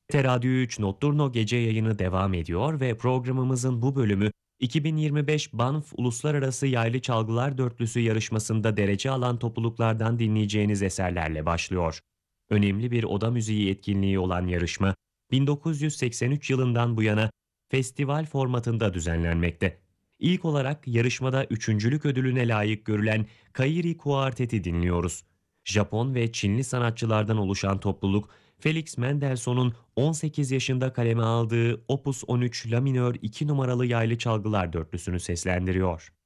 TRT Radyo 3 Notturno gece yayını devam ediyor ve programımızın bu bölümü 2025 Banff Uluslararası Yaylı Çalgılar Dörtlüsü yarışmasında derece alan topluluklardan dinleyeceğiniz eserlerle başlıyor. Önemli bir oda müziği etkinliği olan yarışma, 1983 yılından bu yana festival formatında düzenlenmekte. İlk olarak yarışmada üçüncülük ödülüne layık görülen Kairi Kuartet'i dinliyoruz. Japon ve Çinli sanatçılardan oluşan topluluk, Felix Mendelssohn'un 18 yaşında kaleme aldığı Opus 13 La minör 2 numaralı yaylı çalgılar dörtlüsünü seslendiriyor.